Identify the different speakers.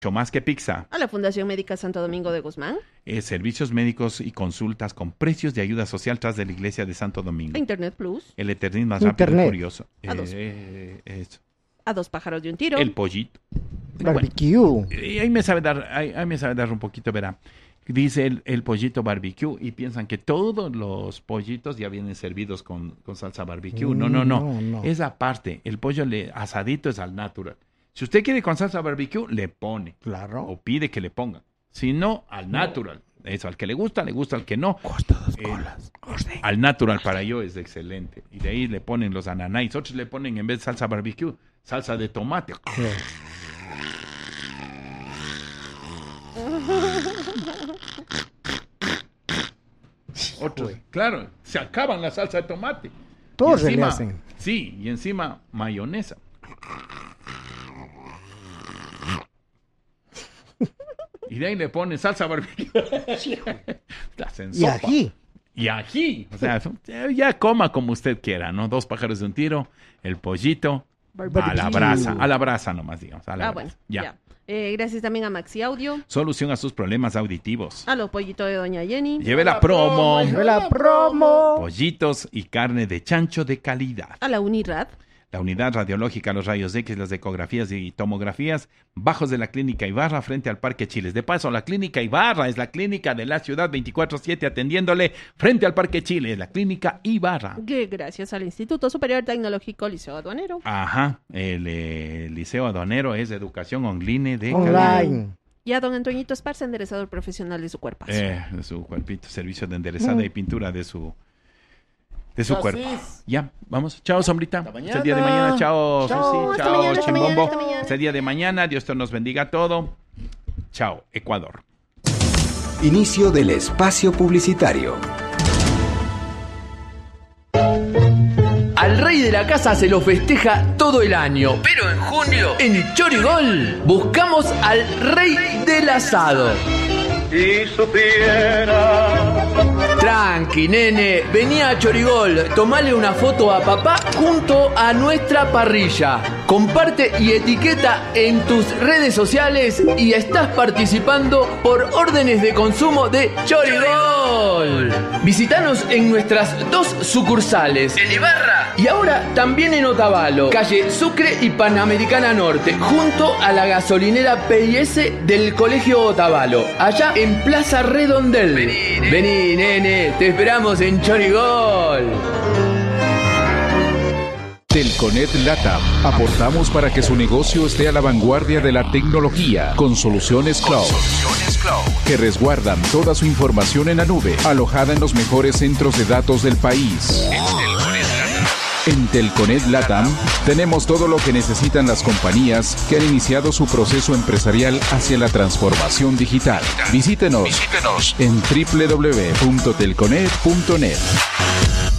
Speaker 1: Mucho más que pizza.
Speaker 2: A la Fundación Médica Santo Domingo de Guzmán.
Speaker 1: Servicios médicos y consultas con precios de ayuda social tras de la Iglesia de Santo Domingo.
Speaker 2: A Internet Plus.
Speaker 1: El eternismo más rápido y curioso.
Speaker 2: Eso. A dos pájaros de un tiro.
Speaker 1: El pollito.
Speaker 3: Barbecue.
Speaker 1: Bueno, ahí me sabe dar un poquito, verá. Dice el pollito barbecue y piensan que todos los pollitos ya vienen servidos con salsa barbecue. No. Es aparte. El pollo asadito es al natural. Si usted quiere con salsa barbecue, le pone.
Speaker 3: Claro.
Speaker 1: O pide que le pongan. Si no, al natural. Eso, al que le gusta, al que no.
Speaker 3: Costa dos colas.
Speaker 1: Al natural para yo es excelente. Y de ahí le ponen los ananáis. Otros le ponen, en vez de salsa barbecue, salsa de tomate. Otros, claro, se acaban la salsa de tomate.
Speaker 3: Todos le hacen.
Speaker 1: Sí, y encima mayonesa. Y de ahí le ponen salsa barbecue.
Speaker 3: Y ají.
Speaker 1: Y ají. O sea, ya coma como usted quiera, ¿no? Dos pájaros de un tiro, el pollito, a la brasa nomás, digamos.
Speaker 2: Bueno, ya. Gracias también a Maxi Audio.
Speaker 1: Solución a sus problemas auditivos.
Speaker 2: A los pollitos de Doña Jenny.
Speaker 1: Lleve la promo.
Speaker 3: Pollitos
Speaker 1: y carne de chancho de calidad.
Speaker 2: A la Unirad.
Speaker 1: La unidad radiológica, los rayos X, las ecografías y tomografías, bajos de la Clínica Ibarra frente al Parque Chiles. De paso, la Clínica Ibarra es la clínica de la ciudad 24/7 atendiéndole frente al Parque Chiles, la Clínica Ibarra.
Speaker 2: Gracias al Instituto Superior Tecnológico Liceo Aduanero.
Speaker 1: Ajá, el Liceo Aduanero es educación online de
Speaker 3: online.
Speaker 2: Y a don Antoñito Esparza, enderezador profesional de su cuerpo.
Speaker 1: De su cuerpito, servicio de enderezada y pintura de su cuerpo. Ya, vamos. Chao, Sombrita. Hasta el día de mañana. Chao, Susi. Chao, Chimbombo. Hasta el día de mañana. Dios te nos bendiga todo. Chao, Ecuador.
Speaker 4: Inicio del espacio publicitario.
Speaker 5: Al rey de la casa se lo festeja todo el año, pero en junio, en Chorigol, buscamos al rey del asado.
Speaker 6: Si supiera.
Speaker 5: Tranqui, nene, vení a Chorigol, tomale una foto a papá junto a nuestra parrilla. Comparte y etiqueta en tus redes sociales y estás participando por órdenes de consumo de Chorigol. Visítanos en nuestras 2 sucursales, en Ibarra y ahora también en Otavalo, calle Sucre y Panamericana Norte, junto a la gasolinera PIS del Colegio Otavalo, allá en Plaza Redondel. Vení, nene, te esperamos en Chorigol.
Speaker 7: Telconet LATAM. Aportamos para que su negocio esté a la vanguardia de la tecnología con soluciones cloud que resguardan toda su información en la nube, alojada en los mejores centros de datos del país. En Telconet LATAM tenemos todo lo que necesitan las compañías que han iniciado su proceso empresarial hacia la transformación digital. Visítenos en www.telconet.net.